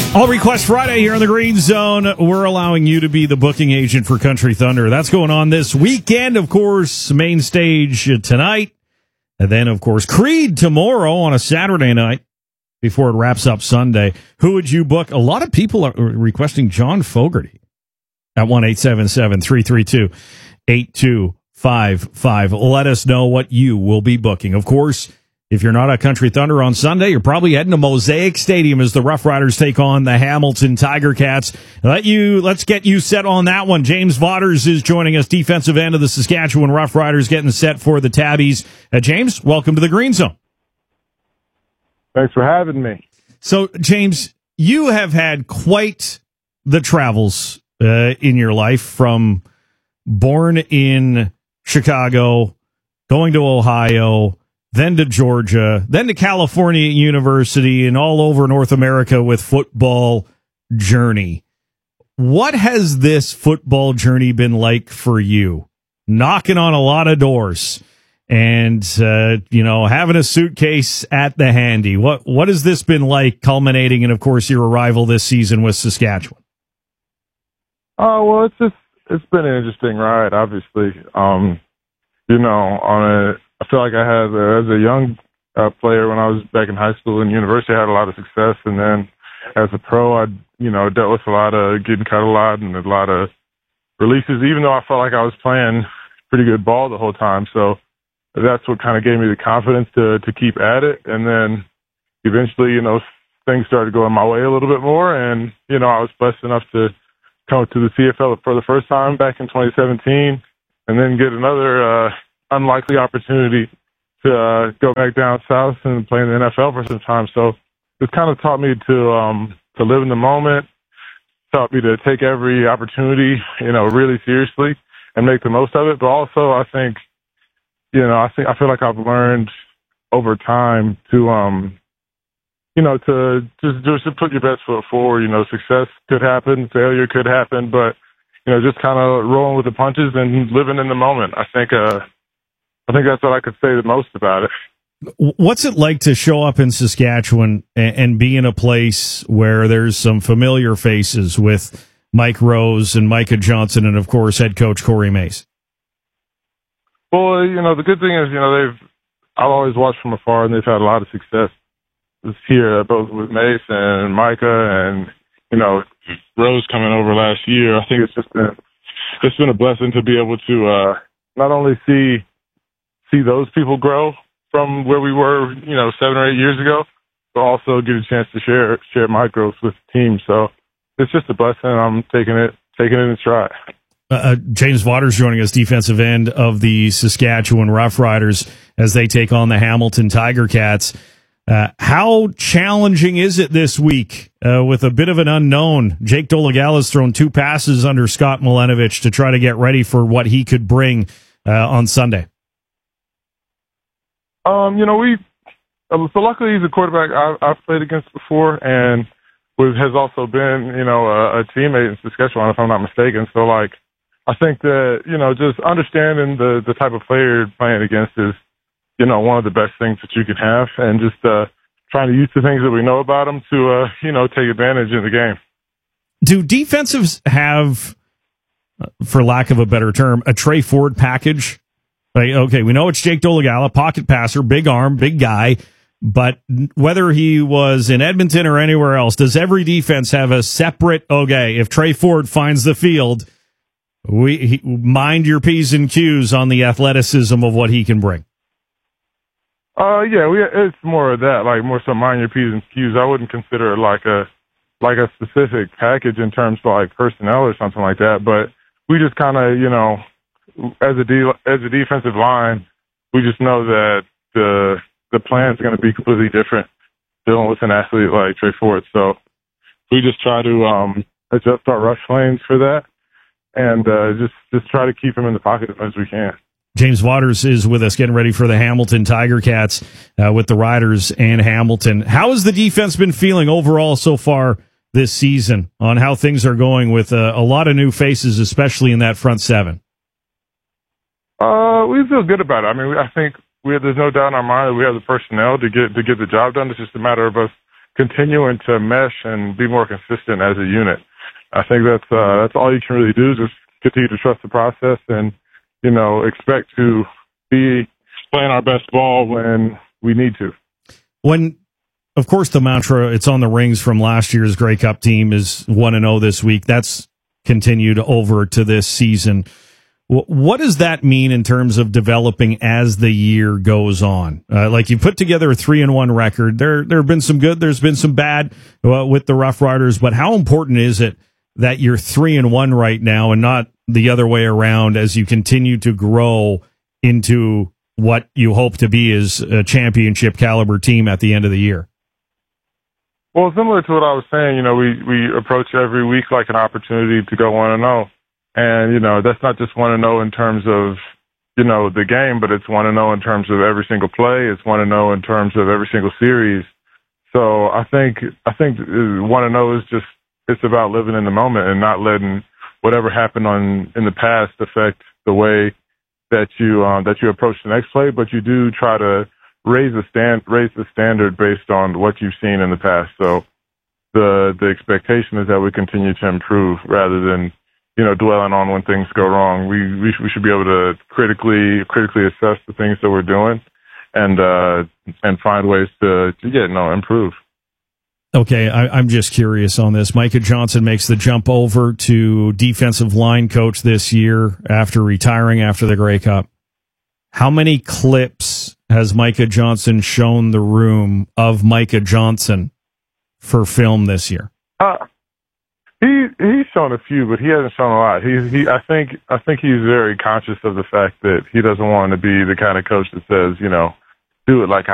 All Request Friday here on the Green Zone. We're allowing you to be the booking agent for Country Thunder. That's going on this weekend, of course, main stage tonight. And then, of course, Creed tomorrow on a Saturday night before it wraps up Sunday. Who would you book? A lot of people are requesting John Fogerty at 1-877-332-8255. Let us know what you will be booking. Of course, if you're not at Country Thunder on Sunday, you're probably heading to Mosaic Stadium as the Rough Riders take on the Hamilton Tiger Cats. Let's get you set on that one. James Vaughters is joining us, defensive end of the Saskatchewan Rough Riders, getting set for the Tabbies. James, welcome to the Green Zone. Thanks for having me. So, James, you have had quite the travels in your life, from born in Chicago, going to Ohio, then to Georgia, then to California University, and all over North America with football journey. What has this football journey been like for you? Knocking on a lot of doors and, having a suitcase at the handy. What has this been like, culminating in, of course, your arrival this season with Saskatchewan? Well, it's been an interesting ride, obviously. I feel like I had, as a young player when I was back in high school and university, I had a lot of success. And then as a pro, I, dealt with a lot of getting cut a lot and a lot of releases, even though I felt like I was playing pretty good ball the whole time. So that's what kind of gave me the confidence to keep at it. And then eventually, things started going my way a little bit more. And, I was blessed enough to come to the CFL for the first time back in 2017 and then get another unlikely opportunity to go back down south and play in the NFL for some time. So it's kind of taught me to live in the moment, taught me to take every opportunity, really seriously and make the most of it. But also I think, I feel like I've learned over time to just put your best foot forward. Success could happen, failure could happen, but, just kind of rolling with the punches and living in the moment. I think that's what I could say the most about it. What's it like to show up in Saskatchewan and be in a place where there's some familiar faces with Mike Rose and Micah Johnson and, of course, head coach Corey Mace? Well, the good thing is, I've always watched from afar, and they've had a lot of success this year, both with Mace and Micah and, Rose coming over last year. I think it's been a blessing to be able to not only see those people grow from where we were, 7 or 8 years ago, but also get a chance to share my growth with the team. So it's just a blessing. I'm taking it in stride. James Vaughters joining us, defensive end of the Saskatchewan Rough Riders, as they take on the Hamilton Tiger Cats. How challenging is it this week with a bit of an unknown? Jake Dolegala's thrown 2 passes under Scott Milenovich to try to get ready for what he could bring on Sunday. So luckily he's a quarterback I've played against before, and has also been, a teammate in Saskatchewan, if I'm not mistaken. So, I think that, just understanding the type of player you're playing against is, one of the best things that you can have, and just trying to use the things that we know about them to, take advantage in the game. Do defensives have, for lack of a better term, a Trey Ford package? Like, okay, we know it's Jake Dolegala, pocket passer, big arm, big guy, but whether he was in Edmonton or anywhere else, does every defense have a separate, if Trey Ford finds the field, mind your P's and Q's on the athleticism of what he can bring? It's more of that, more so mind your P's and Q's. I wouldn't consider it like a specific package in terms of personnel or something like that, but we just kind of, as a defensive line, we just know that the plan is going to be completely different dealing with an athlete like Trey Ford. So we just try to adjust our rush lanes for that, and just try to keep him in the pocket as much as we can. James Vaughters is with us, getting ready for the Hamilton Tiger Cats with the Riders and Hamilton. How has the defense been feeling overall so far this season on how things are going with a lot of new faces, especially in that front seven? We feel good about it. I mean, I think there's no doubt in our mind that we have the personnel to get the job done. It's just a matter of us continuing to mesh and be more consistent as a unit. I think that's all you can really do, is just continue to trust the process and, you know, expect to be playing our best ball when we need to. When, of course, the mantra, it's on the rings from last year's Grey Cup team, is 1-0 this week. That's continued over to this season. What does that mean in terms of developing as the year goes on? Like, you put together a 3-1 record. There have been some good, there's been some bad with the Rough Riders, but how important is it that you're 3-1 right now and not the other way around as you continue to grow into what you hope to be is a championship caliber team at the end of the year? Well, similar to what I was saying, you know, we approach every week like an opportunity to go 1-0. And, you know, that's not just 1-0 in terms of, you know, the game, but it's 1-0 in terms of every single play. It's 1-0 in terms of every single series. So I think 1-0 is just, it's about living in the moment and not letting whatever happened in the past affect the way that you approach the next play. But you do try to raise the standard based on what you've seen in the past. So the expectation is that we continue to improve rather than, you know, dwelling on when things go wrong. We should be able to critically assess the things that we're doing and find ways to improve. Okay, I'm just curious on this. Micah Johnson makes the jump over to defensive line coach this year after retiring after the Grey Cup. How many clips has Micah Johnson shown the room of Micah Johnson for film this year? He's shown a few, but he hasn't shown a lot. I think he's very conscious of the fact that he doesn't want to be the kind of coach that says, you know, do it like